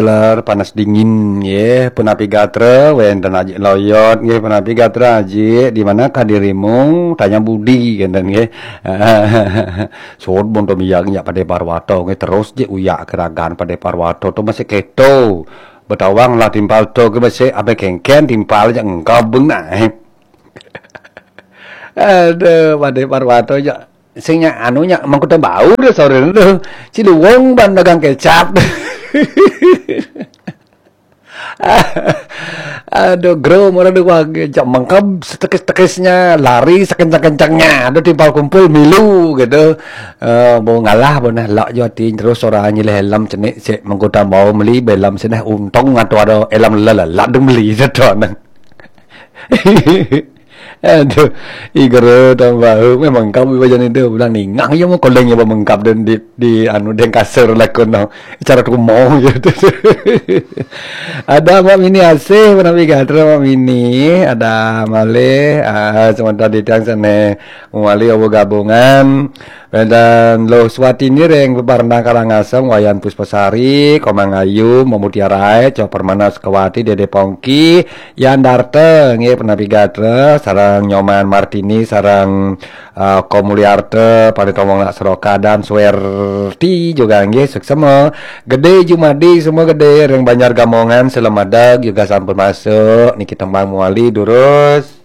panas dingin ya penapi gatra wenten aji loyot ya penapi gatra aji di manakah dirimu tanya Budi kan ya sod bonto miyangnya pada Parwato nge terus je uyak keragan pada Parwato tuh masih keto betawang lah timpal to ke masih apa kengken timpal aja engkau benah aduh pada Parwato aja singnya anunya emang kuda bau deh sore itu Ciluwung ban dagang kecap aduh gro orang dua jam mangkab setekis-tekisnya lari sekencang-kencangnya aduh timpal kumpul milu gitu mau ngalah benar lak jati terus orang nyileh helm cenik cek menggoda mau beli belam seneh untung atau ada elam lala deng beli sedon aduh igero tambah memang kamu bajan itu bilang nih ngang ya mau kolengnya mengkap dan di anu den kasur lakon no cara aku mau gitu ada Mbak Mini asih menawi gatra Mbak Mini ada malih sementara di tiang sana mali obo gabungan dan lo swatini reng bebarna Karangasem Wayan Puspasari Komang Ayu Memutiarai Coper Manas Kewati Dede Pongki Yandarte nggih penapi gatra sarang Nyoman Martini sarang Komuliarte pada tomong nak seroka dan Swerti juga nggih seksema gede Jumadi semua gede reng Banjar Gamongan Selamadag juga sampun masuk niki tembang muali durus